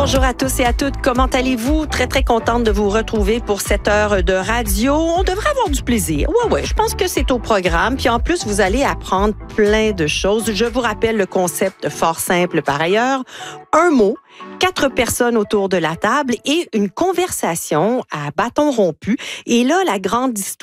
Bonjour à tous et à toutes. Comment allez-vous? Très, très contente de vous retrouver pour cette heure de radio. On devrait avoir du plaisir. Ouais, je pense que c'est au programme. Puis en plus, vous allez apprendre plein de choses. Je vous rappelle le concept fort simple par ailleurs. Un mot, 4 personnes autour de la table et une conversation à bâton rompu. Et là, la grande histoire